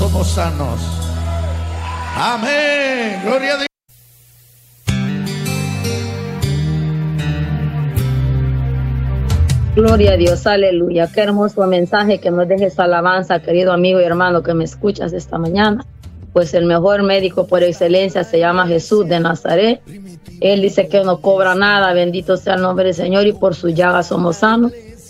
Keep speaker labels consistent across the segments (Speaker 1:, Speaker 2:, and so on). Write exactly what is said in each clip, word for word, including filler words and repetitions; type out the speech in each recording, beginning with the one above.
Speaker 1: somos sanos. Amén. Gloria a Dios.
Speaker 2: Gloria a Dios, aleluya. Qué hermoso mensaje que nos dejes alabanza, querido amigo y hermano que me escuchas esta mañana. Pues el mejor médico por excelencia se llama Jesús de Nazaret. Él dice que no cobra nada, bendito sea el nombre del Señor, y por sus llagas somos sanos.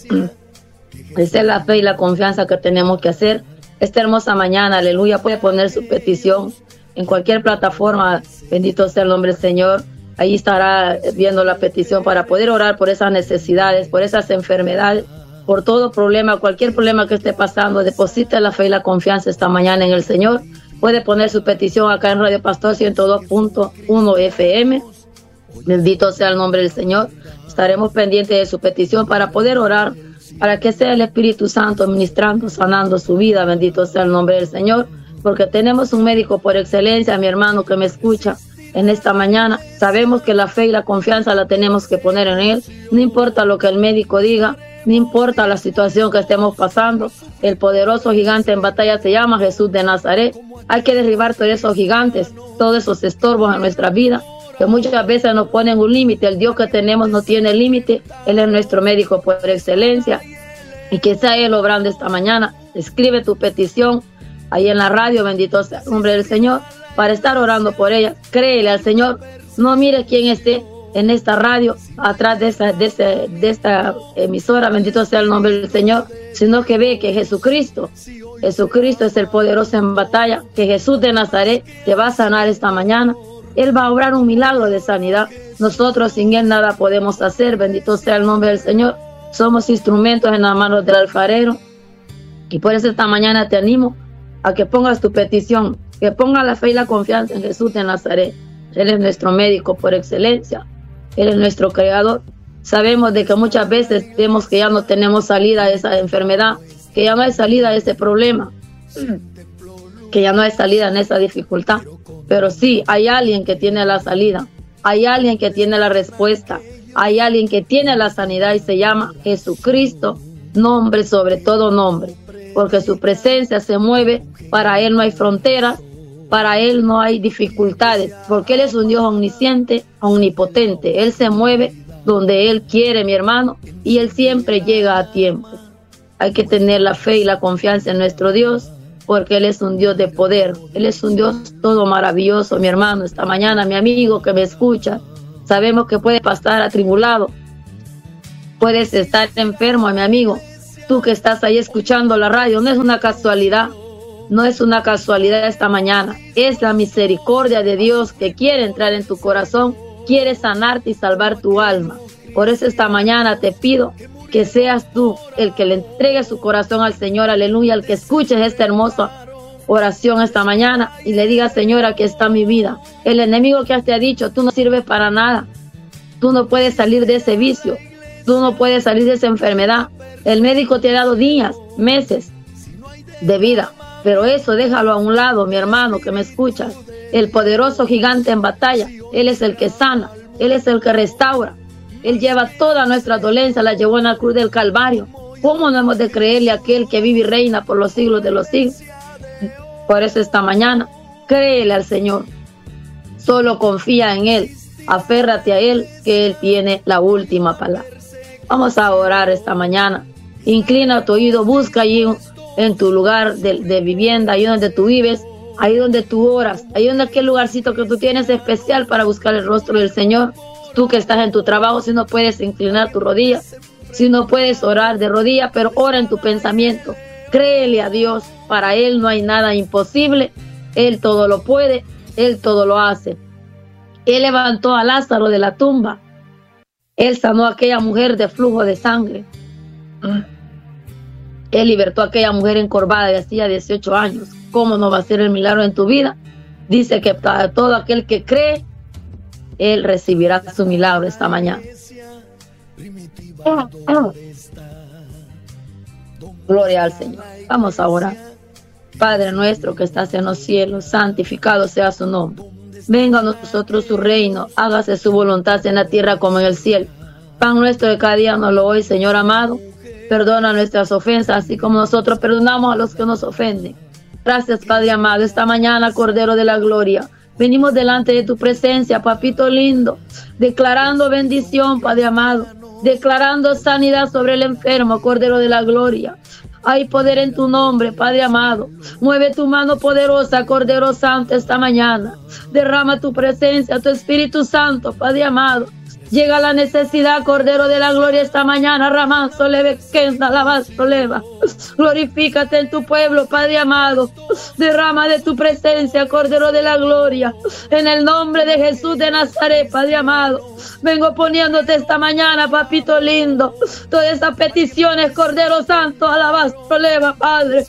Speaker 2: Esa es la fe y la confianza que tenemos que hacer. Esta hermosa mañana, aleluya, puede poner su petición en cualquier plataforma, bendito sea el nombre del Señor. Ahí estará viendo la petición para poder orar por esas necesidades, por esas enfermedades, por todo problema, cualquier problema que esté pasando. Deposita la fe y la confianza esta mañana en el Señor. Puede poner su petición acá en Radio Pastor ciento dos punto uno F M. Bendito sea el nombre del Señor. Estaremos pendientes de su petición para poder orar, para que sea el Espíritu Santo ministrando, sanando su vida. Bendito sea el nombre del Señor, porque tenemos un médico por excelencia, mi hermano que me escucha en esta mañana. Sabemos que la fe y la confianza la tenemos que poner en Él. No importa lo que el médico diga, no importa la situación que estemos pasando. El poderoso gigante en batalla se llama Jesús de Nazaret. Hay que derribar todos esos gigantes, todos esos estorbos en nuestra vida, que muchas veces nos ponen un límite. El Dios que tenemos no tiene límite. Él es nuestro médico por excelencia. Y que sea Él obrando esta mañana. Escribe tu petición ahí en la radio, bendito sea el nombre del Señor, para estar orando por ella. Créele al Señor. No mire quién esté en esta radio, atrás de esta, de, ese, de esta emisora, bendito sea el nombre del Señor, sino que ve que Jesucristo, Jesucristo es el poderoso en batalla, que Jesús de Nazaret te va a sanar esta mañana. Él va a obrar un milagro de sanidad. Nosotros sin Él nada podemos hacer, bendito sea el nombre del Señor. Somos instrumentos en las manos del alfarero. Y por eso esta mañana te animo a que pongas tu petición, que pongas la fe y la confianza en Jesús de Nazaret. Él es nuestro médico por excelencia. Él es nuestro creador. Sabemos de que muchas veces vemos que ya no tenemos salida de esa enfermedad, que ya no hay salida de ese problema, que ya no hay salida en esa dificultad. Pero sí, hay alguien que tiene la salida, hay alguien que tiene la respuesta, hay alguien que tiene la sanidad y se llama Jesucristo, nombre sobre todo nombre, porque su presencia se mueve. Para Él no hay fronteras, para Él no hay dificultades, porque Él es un Dios omnisciente, omnipotente. Él se mueve donde Él quiere, mi hermano, y Él siempre llega a tiempo. Hay que tener la fe y la confianza en nuestro Dios, porque Él es un Dios de poder. Él es un Dios todo maravilloso, mi hermano. Esta mañana, mi amigo que me escucha, sabemos que puedes estar atribulado, puedes estar enfermo, mi amigo. Tú que estás ahí escuchando la radio, no es una casualidad. No es una casualidad esta mañana, es la misericordia de Dios que quiere entrar en tu corazón, quiere sanarte y salvar tu alma. Por eso esta mañana te pido que seas tú el que le entregue su corazón al Señor, aleluya, el que escuches esta hermosa oración esta mañana y le digas: Señor, aquí está mi vida. El enemigo que te ha dicho, tú no sirves para nada, tú no puedes salir de ese vicio, tú no puedes salir de esa enfermedad. El médico te ha dado días, meses de vida. Pero eso déjalo a un lado, mi hermano que me escuchas. El poderoso gigante en batalla, Él es el que sana, Él es el que restaura. Él lleva toda nuestra dolencia, la llevó en la cruz del Calvario. ¿Cómo no hemos de creerle a aquel que vive y reina por los siglos de los siglos? Por eso esta mañana, créele al Señor. Solo confía en Él, aférrate a Él, que Él tiene la última palabra. Vamos a orar esta mañana. Inclina tu oído, busca allí en tu lugar de, de vivienda, ahí donde tú vives, ahí donde tú oras, ahí donde aquel lugarcito que tú tienes especial para buscar el rostro del Señor. Tú que estás en tu trabajo, si no puedes inclinar tu rodilla, si no puedes orar de rodilla, pero ora en tu pensamiento. Créele a Dios, para Él no hay nada imposible. Él todo lo puede, Él todo lo hace. Él levantó a Lázaro de la tumba. Él sanó a aquella mujer de flujo de sangre. Él libertó a aquella mujer encorvada de hacía dieciocho años. ¿Cómo no va a ser el milagro en tu vida? Dice que para todo aquel que cree, Él recibirá su milagro esta mañana. Gloria al Señor. Vamos a orar. Padre nuestro que estás en los cielos, santificado sea su nombre. Venga a nosotros su reino, hágase su voluntad en la tierra como en el cielo. Pan nuestro de cada día nos lo hoy, Señor amado. Perdona nuestras ofensas, así como nosotros perdonamos a los que nos ofenden. Gracias, Padre amado. Esta mañana, Cordero de la Gloria, venimos delante de tu presencia, papito lindo, declarando bendición, Padre amado, declarando sanidad sobre el enfermo, Cordero de la Gloria. Hay poder en tu nombre, Padre amado. Mueve tu mano poderosa, Cordero Santo, esta mañana. Derrama tu presencia, tu Espíritu Santo, Padre amado. Llega la necesidad, Cordero de la Gloria, esta mañana. Ramanzo leve, kenda, alabazo leva. Glorifícate en tu pueblo, Padre amado. Derrama de tu presencia, Cordero de la Gloria. En el nombre de Jesús de Nazaret, Padre amado. Vengo poniéndote esta mañana, papito lindo. Todas esas peticiones, Cordero Santo, alabazo leva, Padre.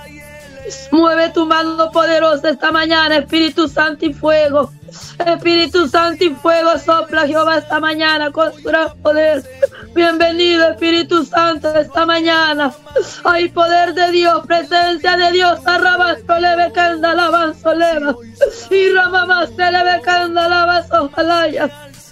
Speaker 2: Mueve tu mano poderosa esta mañana, Espíritu Santo y fuego. Espíritu Santo y fuego, sopla Jehová esta mañana con su gran poder. Bienvenido, Espíritu Santo, esta mañana. Hay poder de Dios, presencia de Dios. Arrabazo leve, canda, alabanzo leva. Y ramamás se leve, canda, alabanzo, jalaya.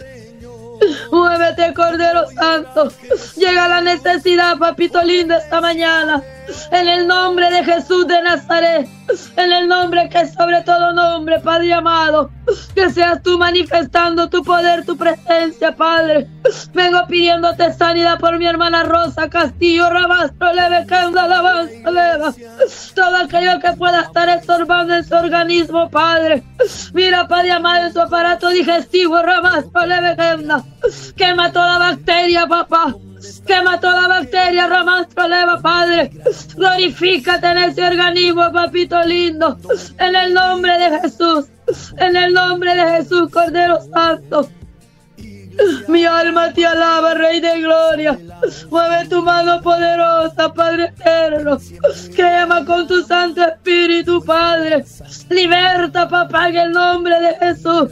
Speaker 2: Muévete, Cordero Santo. Llega la necesidad, papito lindo, esta mañana. En el nombre de Jesús de Nazaret. En el nombre que es sobre todo nombre, Padre amado. Que seas tú manifestando tu poder, tu presencia, Padre. Vengo pidiéndote sanidad por mi hermana Rosa Castillo, Rabastro, leve, canda, alabanza, leva. Todo aquello que pueda estar estorbando en su organismo, Padre. Mira, Padre amado, en su aparato digestivo, Rabastro, leve, canda. Quema toda bacteria, papá. Quema toda bacteria, Ramastro leva, Padre. Glorifícate en ese organismo, papito lindo. En el nombre de Jesús. En el nombre de Jesús, Cordero Santo. Mi alma te alaba, Rey de Gloria. Mueve tu mano poderosa, Padre eterno. Quema con tu Santo Espíritu, Padre. Liberta, papá, en el nombre de Jesús.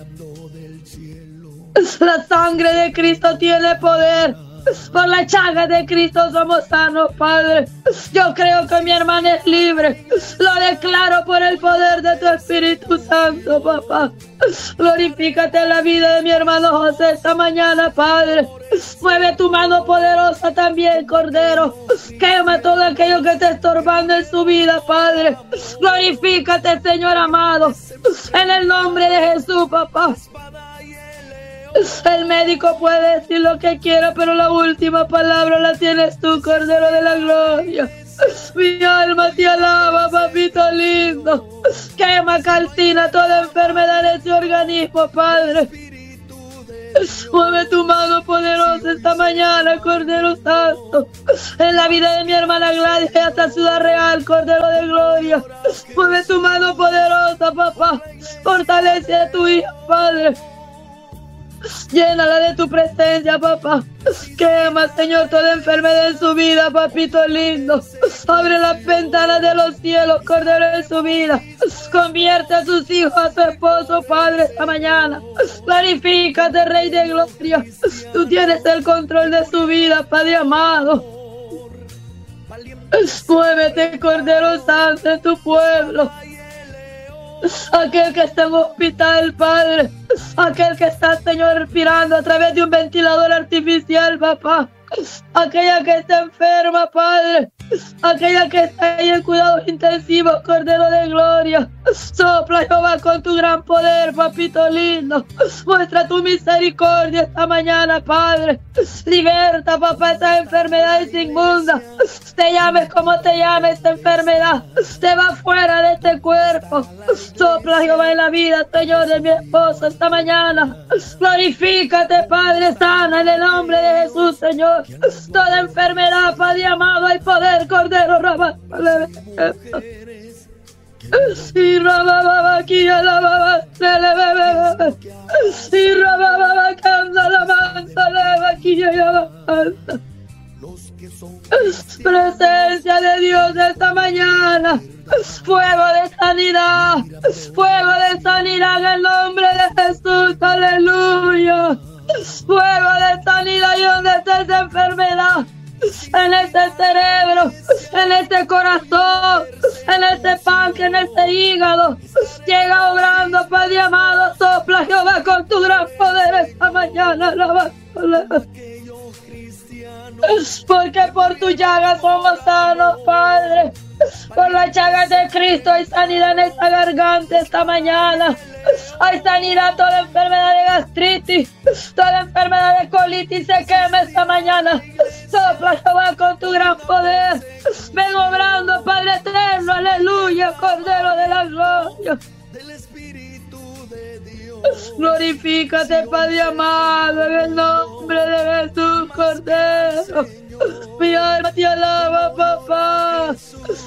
Speaker 2: La sangre de Cristo tiene poder. Por la llaga de Cristo somos sanos, Padre. Yo creo que mi hermana es libre. Lo declaro por el poder de tu Espíritu Santo, papá. Glorifícate en la vida de mi hermano José esta mañana, Padre. Mueve tu mano poderosa también, Cordero. Quema todo aquello que esté estorbando en su vida, Padre. Glorifícate, Señor amado. En el nombre de Jesús, papá. El médico puede decir lo que quiera, pero la última palabra la tienes tú, Cordero de la Gloria. Mi alma te alaba, papito lindo. Quema, calcina toda enfermedad en ese organismo, Padre. Mueve tu mano poderosa esta mañana, Cordero Santo. En la vida de mi hermana Gladys hasta Ciudad Real, Cordero de Gloria. Mueve tu mano poderosa, papá. Fortalece a tu hija, Padre. Llénala de tu presencia, papá. Quema, Señor, toda enfermedad en su vida, papito lindo. Abre las ventanas de los cielos, Cordero, en su vida. Convierte a sus hijos, a su esposo, Padre, esta mañana. Glorifícate, Rey de Gloria. Tú tienes el control de su vida, Padre amado. Muévete, Cordero Santo, en tu pueblo. Aquel que está en hospital, Padre. Aquel que está, Señor, respirando a través de un ventilador artificial, papá. Aquella que está enferma, Padre. Aquella que está ahí en cuidados intensivos, Cordero de Gloria. Sopla, Jehová, con tu gran poder, papito lindo. Muestra tu misericordia esta mañana, Padre. Liberta, papá, estas enfermedades inmundas. Te llames como te llames esta enfermedad. Te va fuera de este cuerpo. Sopla, Jehová, en la vida, Señor, de mi esposo esta mañana. Glorifícate, Padre, sana en el nombre de Jesús, Señor. Toda enfermedad, Padre amado, hay poder, Cordero, Rabá. Y rababa aquí a la baba, se le bebe. Y rababa canta la mansa, le aquí a la mansa. Presencia de Dios esta mañana. Fuego de sanidad. Fuego de sanidad en el nombre de Jesús. Aleluya. Fuego de sanidad y donde esté esa enfermedad. En este cerebro, en este corazón, en este páncreas, en este hígado. Llega obrando, Padre amado, sopla Jehová con tu gran poder esta mañana. Porque por tu llaga somos sanos, Padre. Por la llaga de Cristo hay sanidad en esta garganta esta mañana. Hay sanidad, toda enfermedad de gastritis, toda enfermedad de colitis se quema esta mañana. Sopla, Jehová, con tu gran poder. Ven obrando, Padre eterno, aleluya, Cordero de la gloria. Glorifícate, Padre amado, en el nombre de Jesús, Cordero. Mi alma te alaba, papá.